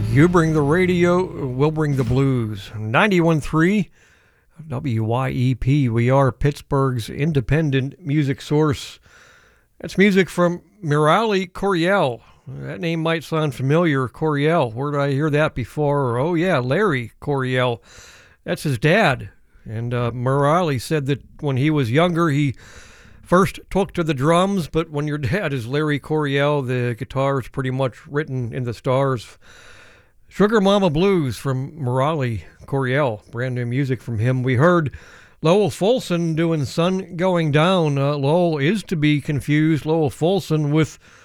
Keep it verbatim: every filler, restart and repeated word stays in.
You bring the radio, we'll bring the blues. ninety-one point three W Y E P. We are Pittsburgh's independent music source. That's music from Murali Coryell. That name might sound familiar, Coryell. Where did I hear that before? Oh, yeah, Larry Coryell. That's his dad. And uh, Murali said that when he was younger, he first took to the drums, but when your dad is Larry Coryell, the guitar is pretty much written in the stars. Sugar Mama Blues from Murali Coryell, brand new music from him. We heard Lowell Fulson doing Sun Going Down. Uh, Lowell is to be confused, Lowell Fulson, with